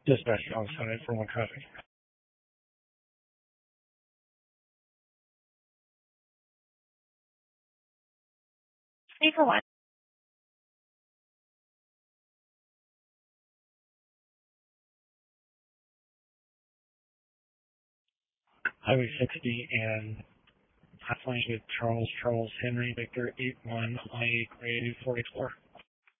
Dispatch outside for one copy. Speaker 1. Highway 60 and hotline with Charles Henry Victor 81 I grade 44.